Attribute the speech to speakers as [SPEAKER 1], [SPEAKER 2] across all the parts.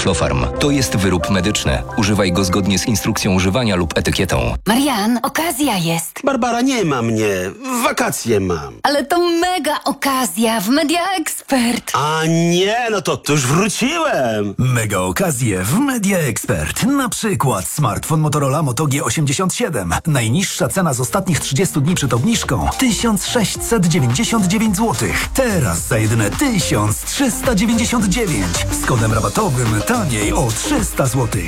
[SPEAKER 1] Aflofarm. To jest wyrób medyczny. Używaj go zgodnie z instrukcją używania lub etykietą.
[SPEAKER 2] Marian, okazja jest.
[SPEAKER 3] Barbara, nie ma mnie. Wakacje mam.
[SPEAKER 2] Ale to mega okazja w Media Expert.
[SPEAKER 3] A nie, no to już wróciłem.
[SPEAKER 4] Mega okazje w Media Expert. Na przykład smartfon Motorola Moto G87. Najniższa cena z ostatnich 30 dni przed obniżką 1699 zł. Teraz za jedyne 1399. Z kodem rabatowym taniej o 300 zł.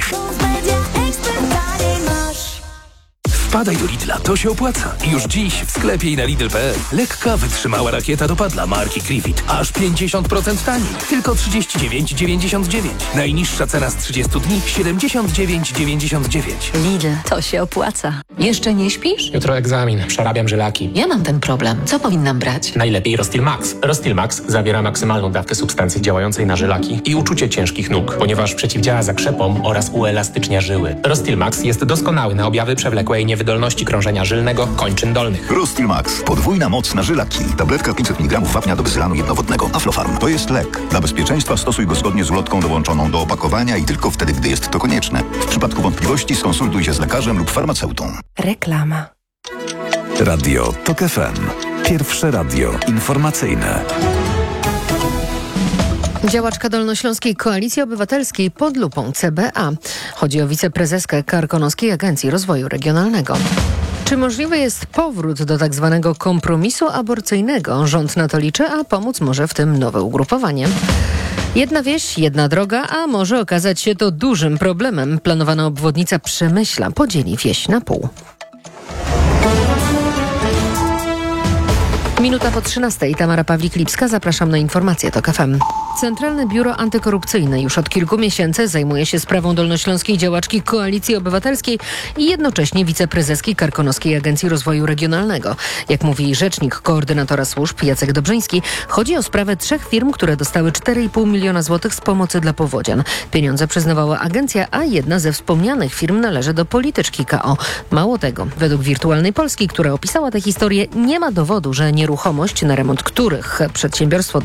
[SPEAKER 5] Wpadaj do Lidla, to się opłaca. Już dziś w sklepie i na Lidl.pl. Lekka, wytrzymała rakieta dopadla marki Krivit. Aż 50% taniej. Tylko 39,99. Najniższa cena z 30 dni 79,99.
[SPEAKER 2] Lidl, to się opłaca.
[SPEAKER 6] Jeszcze nie śpisz?
[SPEAKER 7] Jutro egzamin, przerabiam żylaki.
[SPEAKER 6] Ja mam ten problem. Co powinnam brać?
[SPEAKER 7] Najlepiej Rostil Max. Rostil Max zawiera maksymalną dawkę substancji działającej na żylaki i uczucie ciężkich nóg, ponieważ przeciwdziała zakrzepom oraz uelastycznia żyły. Rostil Max jest doskonały na objawy przewlekłej niewydolności krążenia żylnego kończyn dolnych.
[SPEAKER 8] Rostil Max. Podwójna moc na żylaki. Tabletka 500 mg wapnia do bezylanu jednowodnego. Aflofarm. To jest lek. Dla bezpieczeństwa stosuj go zgodnie z ulotką dołączoną do opakowania i tylko wtedy, gdy jest to konieczne. W przypadku wątpliwości skonsultuj się z lekarzem lub farmaceutą.
[SPEAKER 9] Reklama.
[SPEAKER 4] Radio TOK FM. Pierwsze radio informacyjne.
[SPEAKER 9] Działaczka Dolnośląskiej Koalicji Obywatelskiej pod lupą CBA. Chodzi o wiceprezeskę Karkonoskiej Agencji Rozwoju Regionalnego. Czy możliwy jest powrót do tak zwanego kompromisu aborcyjnego? Rząd na to liczy, a pomóc może w tym nowe ugrupowanie. Jedna wieś, jedna droga, a może okazać się to dużym problemem. Planowana obwodnica Przemyśla podzieli wieś na pół. Minuta po 13. Tamara Pawlik-Lipska. Zapraszam na informacje TOK FM. Centralne Biuro Antykorupcyjne już od kilku miesięcy zajmuje się sprawą dolnośląskiej działaczki Koalicji Obywatelskiej i jednocześnie wiceprezeski Karkonoskiej Agencji Rozwoju Regionalnego. Jak mówi rzecznik koordynatora służb Jacek Dobrzyński, chodzi o sprawę 3 firm, które dostały 4,5 miliona złotych z pomocy dla powodzian. Pieniądze przyznawała agencja, a jedna ze wspomnianych firm należy do polityczki KO. Mało tego, według Wirtualnej Polski, która opisała tę historię, nie ma dowodu, że nieruchomość, na remont których przedsiębiorstwo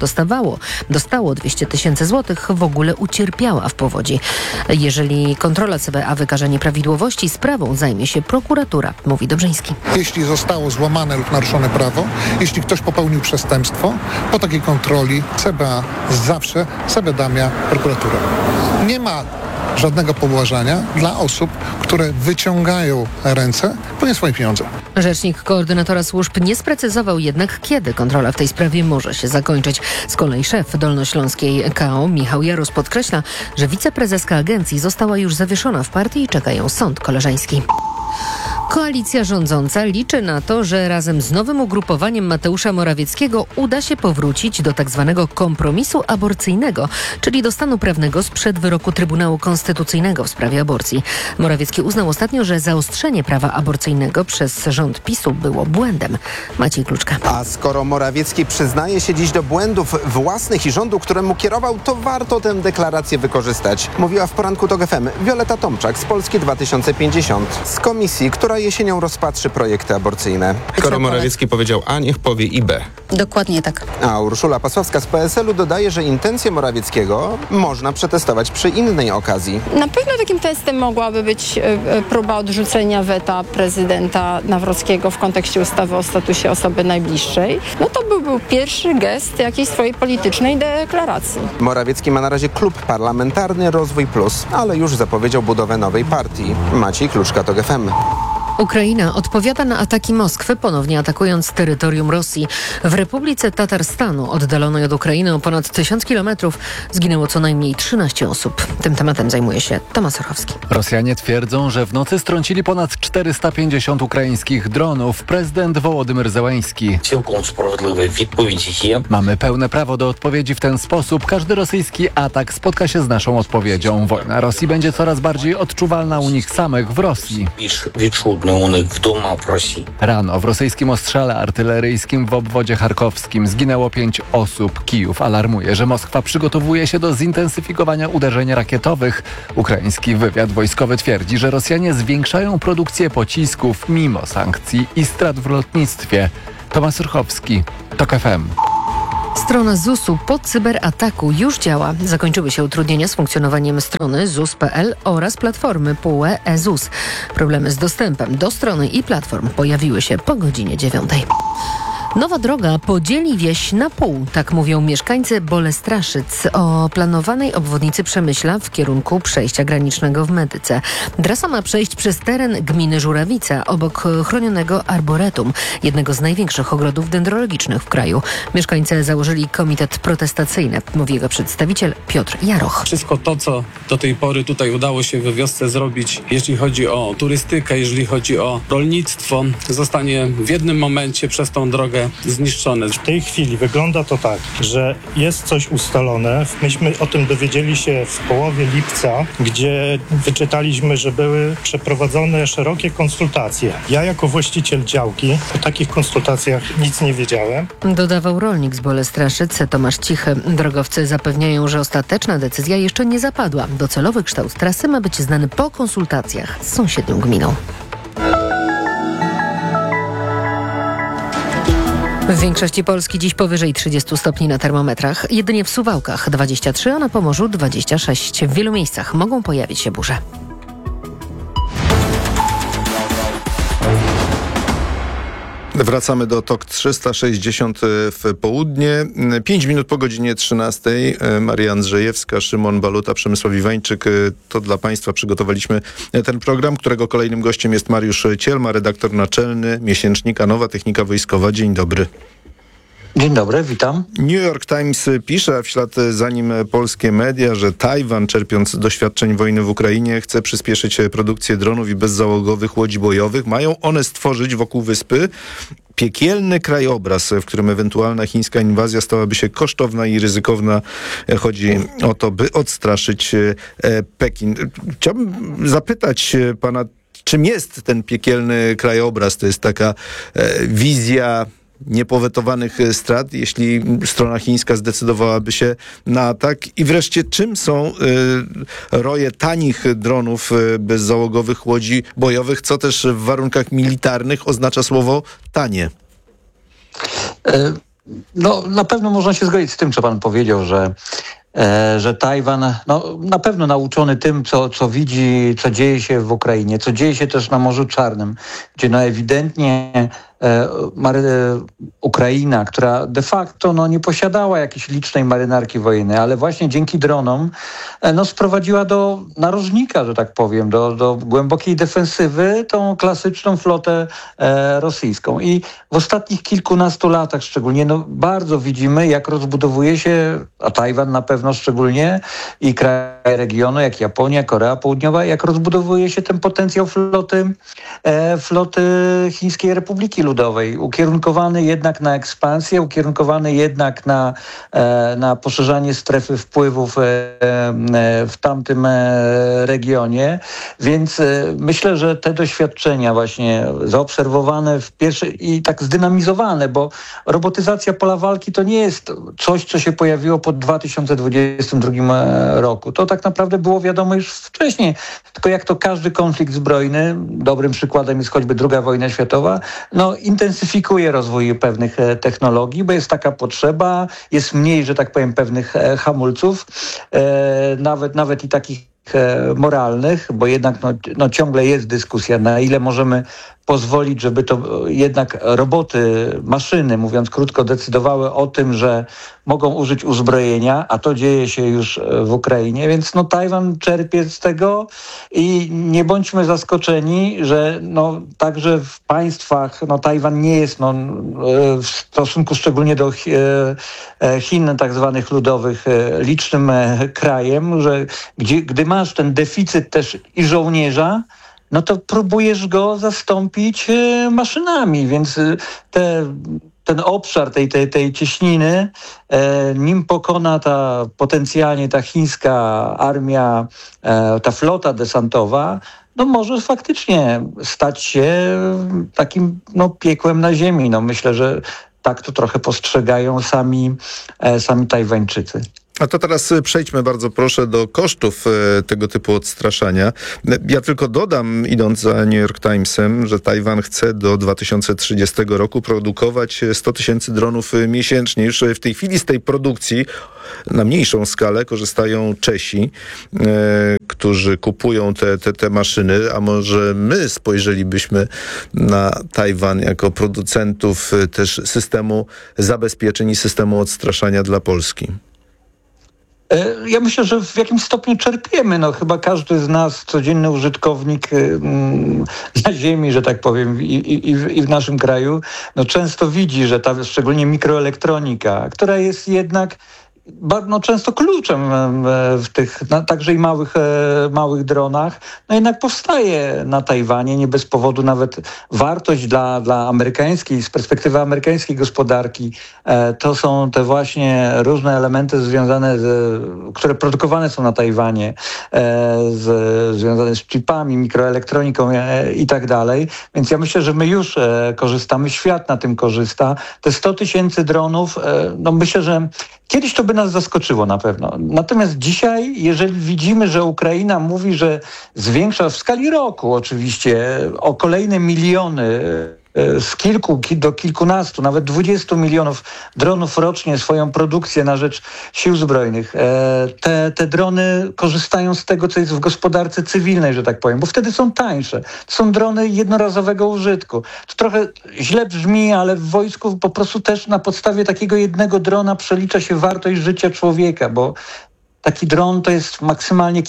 [SPEAKER 9] dostało 200 tysięcy złotych, w ogóle ucierpiała w powodzi. Jeżeli kontrola CBA wykaże nieprawidłowości, sprawą zajmie się prokuratura, mówi Dobrzyński.
[SPEAKER 10] Jeśli zostało złamane lub naruszone prawo, jeśli ktoś popełnił przestępstwo, po takiej kontroli CBA zawsze zawiadamia prokuraturę. Nie ma żadnego pobłażania dla osób, które wyciągają ręce po nie swoje pieniądze.
[SPEAKER 9] Rzecznik koordynatora służb nie sprecyzował jednak, kiedy kontrola w tej sprawie może się zakończyć. Z kolei szef dolnośląskiej KO Michał Jarus podkreśla, że wiceprezeska agencji została już zawieszona w partii i czeka ją sąd koleżeński. Koalicja rządząca liczy na to, że razem z nowym ugrupowaniem Mateusza Morawieckiego uda się powrócić do tak zwanego kompromisu aborcyjnego, czyli do stanu prawnego sprzed wyroku Trybunału Konstytucyjnego w sprawie aborcji. Morawiecki uznał ostatnio, że zaostrzenie prawa aborcyjnego przez rząd PiS-u było błędem. Maciej Kluczka.
[SPEAKER 11] A skoro Morawiecki przyznaje się dziś do błędów własnych i rządu, któremu kierował, to warto tę deklarację wykorzystać. Mówiła w poranku TOK FM Wioleta Tomczak z Polski 2050, z komisji, która jesienią rozpatrzy projekty aborcyjne.
[SPEAKER 12] Skoro Morawiecki powiedział A, niech powie i B.
[SPEAKER 13] Dokładnie tak.
[SPEAKER 11] A Urszula Pasławska z PSL-u dodaje, że intencje Morawieckiego można przetestować przy innej okazji.
[SPEAKER 13] Na pewno takim testem mogłaby być próba odrzucenia weta prezydenta Nawrockiego w kontekście ustawy o statusie osoby najbliższej. No to był pierwszy gest jakiejś swojej politycznej deklaracji.
[SPEAKER 11] Morawiecki ma na razie klub parlamentarny Rozwój Plus, ale już zapowiedział budowę nowej partii. Maciej Kluczka, TOK FM.
[SPEAKER 9] Ukraina odpowiada na ataki Moskwy, ponownie atakując terytorium Rosji. W Republice Tatarstanu, oddalonej od Ukrainy o ponad 1000 kilometrów, zginęło co najmniej 13 osób. Tym tematem zajmuje się Tomasz Orchowski.
[SPEAKER 14] Rosjanie twierdzą, że w nocy strącili ponad 450 ukraińskich dronów. Prezydent Wołodymyr Zełański. Mamy pełne prawo do odpowiedzi w ten sposób. Każdy rosyjski atak spotka się z naszą odpowiedzią. Wojna Rosji będzie coraz bardziej odczuwalna u nich samych w Rosji. Rano w rosyjskim ostrzale artyleryjskim w obwodzie charkowskim zginęło 5 osób. Kijów alarmuje, że Moskwa przygotowuje się do zintensyfikowania uderzeń rakietowych. Ukraiński wywiad wojskowy twierdzi, że Rosjanie zwiększają produkcję pocisków mimo sankcji i strat w lotnictwie. Tomasz Orchowski, TOK FM.
[SPEAKER 9] Strona ZUS-u po cyberataku już działa. Zakończyły się utrudnienia z funkcjonowaniem strony ZUS.pl oraz platformy PUE e-ZUS. Problemy z dostępem do strony i platform pojawiły się po godzinie 9. Nowa droga podzieli wieś na pół, tak mówią mieszkańcy Bolestraszyc o planowanej obwodnicy Przemyśla w kierunku przejścia granicznego w Medyce. Trasa ma przejść przez teren gminy Żurawica, obok chronionego arboretum, jednego z największych ogrodów dendrologicznych w kraju. Mieszkańcy założyli komitet protestacyjny, mówi jego przedstawiciel Piotr Jaroch.
[SPEAKER 15] Wszystko to, co do tej pory tutaj udało się we wiosce zrobić, jeśli chodzi o turystykę, jeżeli chodzi o rolnictwo, zostanie w jednym momencie przez tą drogę zniszczone.
[SPEAKER 16] W tej chwili wygląda to tak, że jest coś ustalone. Myśmy o tym dowiedzieli się w połowie lipca, gdzie wyczytaliśmy, że były przeprowadzone szerokie konsultacje. Ja jako właściciel działki o takich konsultacjach nic nie wiedziałem.
[SPEAKER 9] Dodawał rolnik z Bolestraszyc Tomasz Cichy. Drogowcy zapewniają, że ostateczna decyzja jeszcze nie zapadła. Docelowy kształt trasy ma być znany po konsultacjach z sąsiednią gminą. W większości Polski dziś powyżej 30 stopni na termometrach. Jedynie w Suwałkach 23, a na Pomorzu 26. W wielu miejscach mogą pojawić się burze.
[SPEAKER 17] Wracamy do TOK 360 w południe. 5 minut po godzinie 13. Maria Andrzejewska, Szymon Baluta, Przemysław Iwańczyk. To dla Państwa przygotowaliśmy ten program, którego kolejnym gościem jest Mariusz Cielma, redaktor naczelny miesięcznika Nowa Technika Wojskowa. Dzień dobry.
[SPEAKER 18] Dzień dobry, witam.
[SPEAKER 17] New York Times pisze, a w ślad za nim polskie media, że Tajwan, czerpiąc doświadczeń wojny w Ukrainie, chce przyspieszyć produkcję dronów i bezzałogowych łodzi bojowych. Mają one stworzyć wokół wyspy piekielny krajobraz, w którym ewentualna chińska inwazja stałaby się kosztowna i ryzykowna. Chodzi o to, by odstraszyć Pekin. Chciałbym zapytać pana, czym jest ten piekielny krajobraz? To jest taka wizja niepowetowanych strat, jeśli strona chińska zdecydowałaby się na atak. I wreszcie, czym są roje tanich dronów bezzałogowych łodzi bojowych, co też w warunkach militarnych oznacza słowo tanie?
[SPEAKER 18] No, na pewno można się zgodzić z tym, co pan powiedział, że Tajwan, no, na pewno nauczony tym, co widzi, co dzieje się w Ukrainie, co dzieje się też na Morzu Czarnym, gdzie no ewidentnie Ukraina, która de facto nie posiadała jakiejś licznej marynarki wojennej, ale właśnie dzięki dronom sprowadziła do narożnika, że tak powiem, do głębokiej defensywy tą klasyczną flotę rosyjską. I w ostatnich kilkunastu latach szczególnie bardzo widzimy, jak rozbudowuje się, a Tajwan na pewno szczególnie, i kraje regionu, jak Japonia, Korea Południowa, jak rozbudowuje się ten potencjał floty Chińskiej Republiki Ludowej, ukierunkowany jednak na ekspansję, ukierunkowany jednak na poszerzanie strefy wpływów w tamtym regionie. Więc myślę, że te doświadczenia właśnie zaobserwowane w pierwszej i tak zdynamizowane, bo robotyzacja pola walki to nie jest coś, co się pojawiło po 2022 roku. To tak naprawdę było wiadomo już wcześniej. Tylko jak to każdy konflikt zbrojny, dobrym przykładem jest choćby II wojna światowa, intensyfikuje rozwój pewnych technologii, bo jest taka potrzeba, jest mniej, że tak powiem, pewnych hamulców, nawet i takich moralnych, bo jednak ciągle jest dyskusja, na ile możemy pozwolić, żeby to jednak roboty, maszyny, mówiąc krótko, decydowały o tym, że mogą użyć uzbrojenia, a to dzieje się już w Ukrainie, więc Tajwan czerpie z tego i nie bądźmy zaskoczeni, że także w państwach, Tajwan nie jest w stosunku szczególnie do Chin tak zwanych ludowych licznym krajem, że gdy masz ten deficyt też i żołnierza, to próbujesz go zastąpić maszynami, więc ten obszar tej cieśniny, nim pokona potencjalnie ta chińska armia, ta flota desantowa, może faktycznie stać się takim piekłem na ziemi. Myślę, że tak to trochę postrzegają sami Tajwańczycy.
[SPEAKER 17] A to teraz przejdźmy bardzo proszę do kosztów tego typu odstraszania. Ja tylko dodam, idąc za New York Timesem, że Tajwan chce do 2030 roku produkować 100 tysięcy dronów miesięcznie. Już w tej chwili z tej produkcji na mniejszą skalę korzystają Czesi, którzy kupują te maszyny, a może my spojrzelibyśmy na Tajwan jako producentów też systemu zabezpieczeń i systemu odstraszania dla Polski?
[SPEAKER 18] Ja myślę, że w jakimś stopniu czerpiemy. No, chyba każdy z nas, codzienny użytkownik na ziemi, że tak powiem, i w naszym kraju, no, często widzi, że ta szczególnie mikroelektronika, która jest jednak często kluczem w tych także i małych dronach, no jednak powstaje na Tajwanie, nie bez powodu nawet wartość dla amerykańskiej, z perspektywy amerykańskiej gospodarki, to są te właśnie różne elementy związane które produkowane są na Tajwanie, związane z chipami, mikroelektroniką i tak dalej. Więc ja myślę, że my już korzystamy, świat na tym korzysta. Te 100 tysięcy dronów, no myślę, że kiedyś to by nas zaskoczyło na pewno. Natomiast dzisiaj, jeżeli widzimy, że Ukraina mówi, że zwiększa w skali roku oczywiście o kolejne miliony, z kilku do kilkunastu, nawet 20 milionów dronów rocznie swoją produkcję na rzecz sił zbrojnych. Te drony korzystają z tego, co jest w gospodarce cywilnej, że tak powiem, bo wtedy są tańsze. To są drony jednorazowego użytku. To trochę źle brzmi, ale w wojsku po prostu też na podstawie takiego jednego drona przelicza się wartość życia człowieka, bo taki dron to jest maksymalnie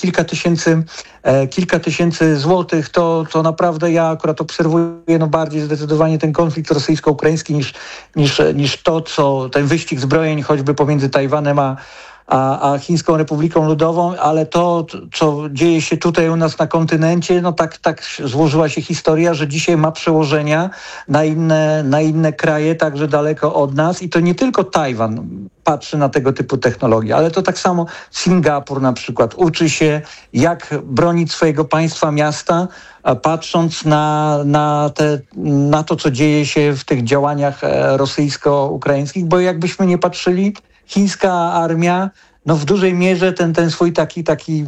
[SPEAKER 18] kilka tysięcy złotych. To naprawdę ja akurat obserwuję bardziej zdecydowanie ten konflikt rosyjsko-ukraiński niż to, co ten wyścig zbrojeń choćby pomiędzy Tajwanem a Chińską Republiką Ludową, ale to, co dzieje się tutaj u nas na kontynencie, no tak złożyła się historia, że dzisiaj ma przełożenia na inne kraje, także daleko od nas. I to nie tylko Tajwan patrzy na tego typu technologie, ale to tak samo Singapur na przykład uczy się, jak bronić swojego państwa, miasta, patrząc na to, co dzieje się w tych działaniach rosyjsko-ukraińskich, bo jakbyśmy nie patrzyli, chińska armia, no w dużej mierze ten swój taki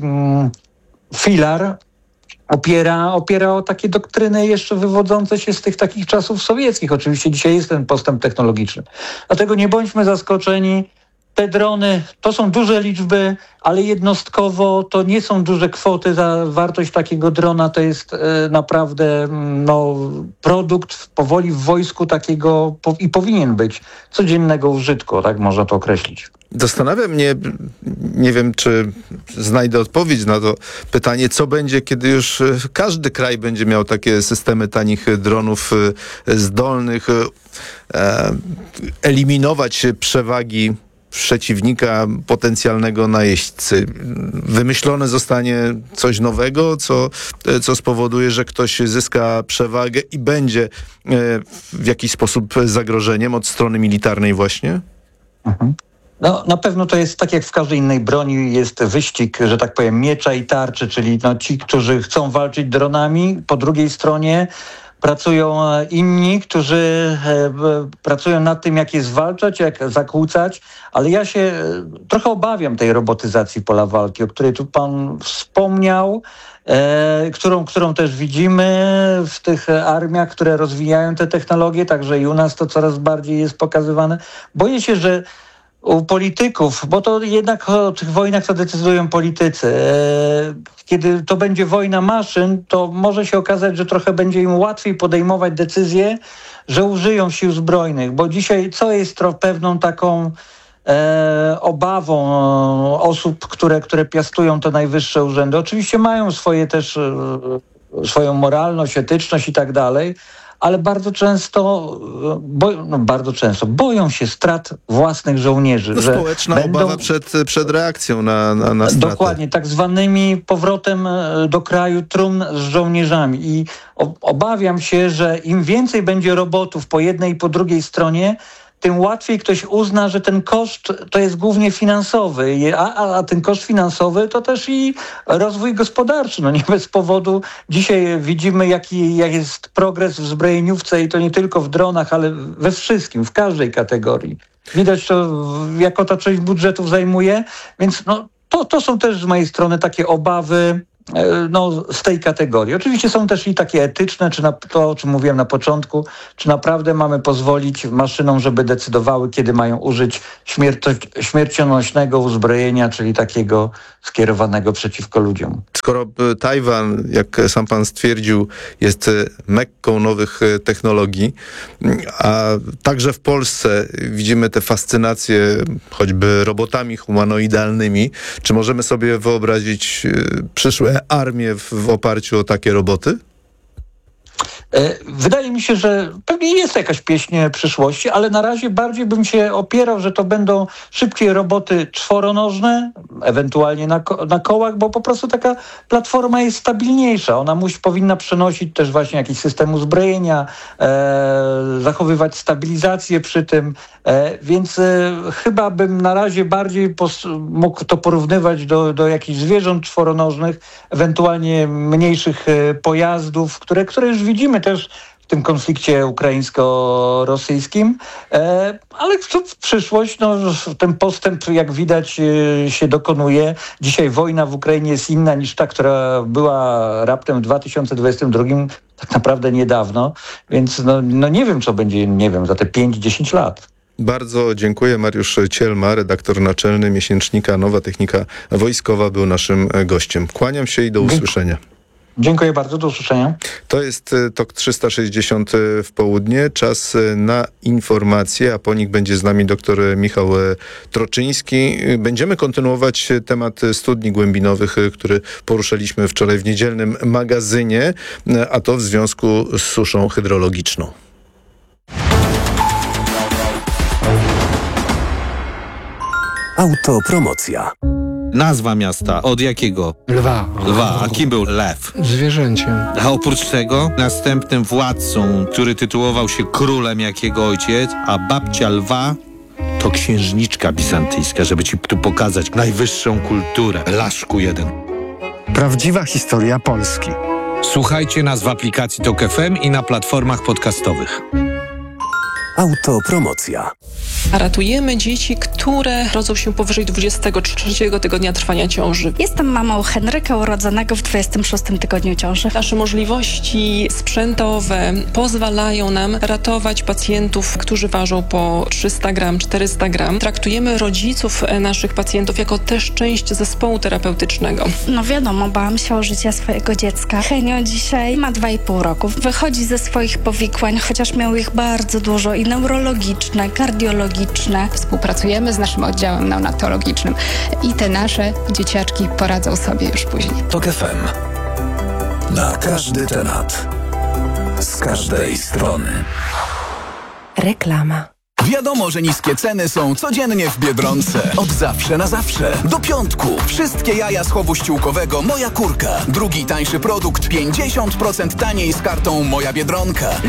[SPEAKER 18] filar opiera o takie doktryny jeszcze wywodzące się z tych takich czasów sowieckich. Oczywiście dzisiaj jest ten postęp technologiczny. Dlatego nie bądźmy zaskoczeni. Te drony to są duże liczby, ale jednostkowo to nie są duże kwoty za wartość takiego drona. To jest naprawdę produkt powoli w wojsku takiego i powinien być codziennego użytku, tak można to określić.
[SPEAKER 17] Zastanawia mnie, nie wiem, czy znajdę odpowiedź na to pytanie, co będzie, kiedy już każdy kraj będzie miał takie systemy tanich dronów zdolnych eliminować przewagi przeciwnika, potencjalnego najeźdźcy. Wymyślone zostanie coś nowego, co spowoduje, że ktoś zyska przewagę i będzie w jakiś sposób zagrożeniem od strony militarnej właśnie?
[SPEAKER 18] Mhm. No, na pewno to jest tak jak w każdej innej broni, jest wyścig, że tak powiem, miecza i tarczy, czyli ci, którzy chcą walczyć dronami, po drugiej stronie pracują inni, którzy pracują nad tym, jak je zwalczać, jak zakłócać, ale ja się trochę obawiam tej robotyzacji pola walki, o której tu pan wspomniał, którą też widzimy w tych armiach, które rozwijają te technologie, także i u nas to coraz bardziej jest pokazywane. Boję się, że u polityków, bo to jednak o tych wojnach to decydują politycy. Kiedy to będzie wojna maszyn, to może się okazać, że trochę będzie im łatwiej podejmować decyzje, że użyją sił zbrojnych, bo dzisiaj co jest pewną taką obawą osób, które piastują te najwyższe urzędy. Oczywiście mają swoją moralność, etyczność i tak dalej, ale bardzo często boją się strat własnych żołnierzy.
[SPEAKER 17] No, społeczna obawa przed reakcją na straty.
[SPEAKER 18] Dokładnie, tak zwanymi powrotem do kraju trumn z żołnierzami. I obawiam się, że im więcej będzie robotów po jednej i po drugiej stronie, tym łatwiej ktoś uzna, że ten koszt to jest głównie finansowy, a ten koszt finansowy to też i rozwój gospodarczy. No nie bez powodu dzisiaj widzimy, jak jest progres w zbrojeniówce i to nie tylko w dronach, ale we wszystkim, w każdej kategorii. Widać to, jako ta część budżetów zajmuje, więc to są też z mojej strony takie obawy z tej kategorii. Oczywiście są też i takie etyczne, czy to, o czym mówiłem na początku, czy naprawdę mamy pozwolić maszynom, żeby decydowały, kiedy mają użyć śmiercionośnego uzbrojenia, czyli takiego skierowanego przeciwko ludziom.
[SPEAKER 17] Skoro Tajwan, jak sam pan stwierdził, jest Mekką nowych technologii, a także w Polsce widzimy tę fascynację choćby robotami humanoidalnymi, czy możemy sobie wyobrazić przyszłe armię w oparciu o takie roboty?
[SPEAKER 18] Wydaje mi się, że pewnie jest jakaś pieśń przyszłości, ale na razie bardziej bym się opierał, że to będą szybkie roboty czworonożne, ewentualnie na kołach, bo po prostu taka platforma jest stabilniejsza. Ona powinna przenosić też właśnie jakiś system uzbrojenia, zachowywać stabilizację przy tym, więc chyba bym na razie bardziej mógł to porównywać do jakichś zwierząt czworonożnych, ewentualnie mniejszych pojazdów, które już widzimy też w tym konflikcie ukraińsko-rosyjskim, ale w przyszłość, ten postęp, jak widać, się dokonuje. Dzisiaj wojna w Ukrainie jest inna niż ta, która była raptem w 2022, tak naprawdę niedawno, więc nie wiem, co będzie, za te 5-10 lat.
[SPEAKER 17] Bardzo dziękuję. Mariusz Cielma, redaktor naczelny miesięcznika Nowa Technika Wojskowa, był naszym gościem. Kłaniam się i do usłyszenia.
[SPEAKER 18] Dziękuję bardzo, do usłyszenia.
[SPEAKER 17] To jest TOK 360 w południe. Czas na informacje, a po nich będzie z nami dr Michał Troczyński. Będziemy kontynuować temat studni głębinowych, który poruszaliśmy wczoraj w niedzielnym magazynie, a to w związku z suszą hydrologiczną.
[SPEAKER 19] Autopromocja. Nazwa miasta. Od jakiego?
[SPEAKER 20] Lwa.
[SPEAKER 19] A kim był lew?
[SPEAKER 20] Zwierzęciem.
[SPEAKER 19] A oprócz tego następnym władcą, który tytułował się królem jak jego ojciec, a babcia lwa to księżniczka bizantyjska, żeby ci tu pokazać najwyższą kulturę. Laszku jeden.
[SPEAKER 20] Prawdziwa historia Polski.
[SPEAKER 19] Słuchajcie nas w aplikacji TOK FM i na platformach podcastowych. Autopromocja.
[SPEAKER 21] Ratujemy dzieci, które rodzą się powyżej 23 tygodnia trwania ciąży.
[SPEAKER 22] Jestem mamą Henryka, urodzonego w 26 tygodniu ciąży.
[SPEAKER 21] Nasze możliwości sprzętowe pozwalają nam ratować pacjentów, którzy ważą po 300 gram, 400 gram. Traktujemy rodziców naszych pacjentów jako też część zespołu terapeutycznego.
[SPEAKER 22] Wiadomo, bałam się o życie swojego dziecka. Henio dzisiaj ma 2,5 roku. Wychodzi ze swoich powikłań, chociaż miał ich bardzo dużo i neurologiczne, kardiologiczne.
[SPEAKER 23] Współpracujemy z naszym oddziałem neonatologicznym i te nasze dzieciaczki poradzą sobie już później.
[SPEAKER 4] TOK FM. Na każdy temat. Z każdej strony.
[SPEAKER 2] Reklama.
[SPEAKER 24] Wiadomo, że niskie ceny są codziennie w Biedronce. Od zawsze na zawsze. Do piątku. Wszystkie jaja z chowu ściółkowego Moja Kurka. Drugi tańszy produkt 50% taniej z kartą Moja Biedronka.